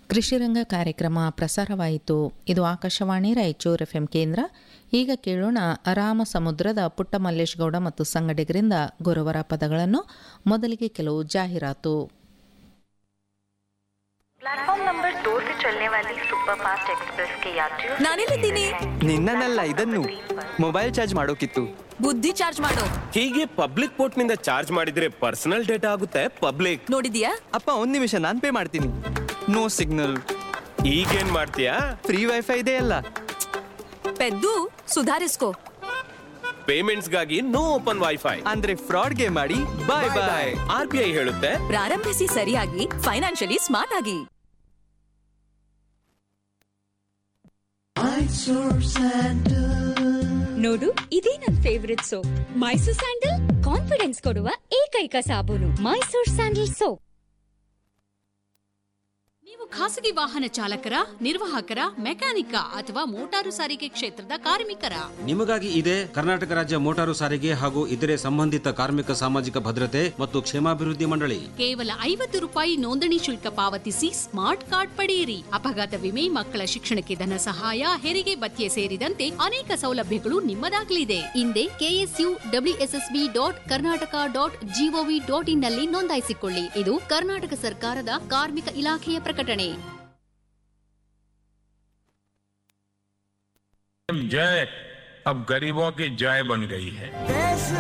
ಕೃಷಿರಂಗ ಕಾರ್ಯಕ್ರಮ ಪ್ರಸಾರವಾಯಿತು. ಇದು ಆಕಾಶವಾಣಿ ರಾಯಚೂರು ಎಫ್ಎಂ ಕೇಂದ್ರ. ಈಗ ಕೇಳೋಣ ರಾಮ ಸಮುದ್ರದ ಪುಟ್ಟಮಲ್ಲೇಶ್ ಗೌಡ ಮತ್ತು ಸಂಗಡಿಗರಿಂದ ಗುರುವರ ಪದಗಳನ್ನು. ಮೊದಲಿಗೆ ಕೆಲವು ಜಾಹೀರಾತು. प्लेटफॉर्म नंबर 2 से चलने वाली सुपरफास्ट एक्सप्रेस के यात्रियों ನಾನೆಲ್ಲಿದ್ದೀನಿ? ನಿನ್ನನ್ನಲ್ಲ, ಇದನ್ನು ಮೊಬೈಲ್ ಚಾರ್ಜ್ ಮಾಡೋಕಿತ್ತು. ಬುದ್ಧಿ ಚಾರ್ಜ್ ಮಾಡು. ಹೀಗೆ ಪಬ್ಲಿಕ್ ಪೋರ್ಟ್ ನಿಂದ ಚಾರ್ಜ್ ಮಾಡಿದ್ರೆ ಪರ್ಸನಲ್ ಡೇಟಾ ಆಗುತ್ತೆ ಪಬ್ಲಿಕ್. ನೋಡಿದ್ಯಾ? ಅಪ್ಪ, ಒಂದ್ ನಿಮಿಷ, ನಾನ್ ಪೇ ಮಾಡ್ತೀನಿ. No signal. ಈಗೇನ್ ಮಾಡ್ತೀಯಾ? ಫ್ರೀ ವೈಫೈ ಇದೆ ಅಲ್ಲ. ಪೆದ್ದು ಸುಧಾರಿಸ್ಕೋ. ಪೇಮೆಂಟ್ಸ್ ಗಾಗಿ ನೋ ಓಪನ್ ವೈಫೈ ಅಂದ್ರೆ ಫ್ರಾಡ್ಗೆ ಮಾಡಿ ಬಾಯ್ ಬಾಯ್. RBI ಹೇಳುತ್ತೆ, ಪ್ರಾರಂಭಿಸಿ ಸರಿಯಾಗಿ, ಫೈನಾನ್ಷಿಯಲಿ ಸ್ಮಾರ್ಟ್ ಆಗಿ. ನೋಡು, ಇದೇ ನನ್ favourite soap. Mysore sandal confidence ಕೊಡುವ ಏಕೈಕ ಸಾಬೂನು. Mysore sandal soap. ನೀವು ಖಾಸಗಿ ವಾಹನ ಚಾಲಕರ, ನಿರ್ವಾಹಕರ, ಮೆಕ್ಯಾನಿಕ ಅಥವಾ ಮೋಟಾರು ಸಾರಿಗೆ ಕ್ಷೇತ್ರದ ಕಾರ್ಮಿಕರ? ನಿಮಗಾಗಿ ಇದೆ ಕರ್ನಾಟಕ ರಾಜ್ಯ ಮೋಟಾರು ಸಾರಿಗೆ ಹಾಗೂ ಇತರೆ ಸಂಬಂಧಿತ ಕಾರ್ಮಿಕ ಸಾಮಾಜಿಕ ಭದ್ರತೆ ಮತ್ತು ಕ್ಷೇಮಾಭಿವೃದ್ಧಿ ಮಂಡಳಿ. ಕೇವಲ ₹50 ನೋಂದಣಿ ಶುಲ್ಕ ಪಾವತಿಸಿ ಸ್ಮಾರ್ಟ್ ಕಾರ್ಡ್ ಪಡೆಯಿರಿ. ಅಪಘಾತ ವಿಮೆ, ಮಕ್ಕಳ ಶಿಕ್ಷಣಕ್ಕೆ ಧನ ಸಹಾಯ, ಹೆರಿಗೆ ಭತ್ಯೆ ಸೇರಿದಂತೆ ಅನೇಕ ಸೌಲಭ್ಯಗಳು ನಿಮ್ಮದಾಗಲಿದೆ. ಹಿಂದೆ KSUWSSB.Karnataka.gov.in ನಲ್ಲಿ ನೋಂದಾಯಿಸಿಕೊಳ್ಳಿ. ಇದು ಕರ್ನಾಟಕ ಸರ್ಕಾರದ ಕಾರ್ಮಿಕ ಇಲಾಖೆಯ ಪ್ರಕಟಣೆ. जय अब गरीबों की जय बन गई है।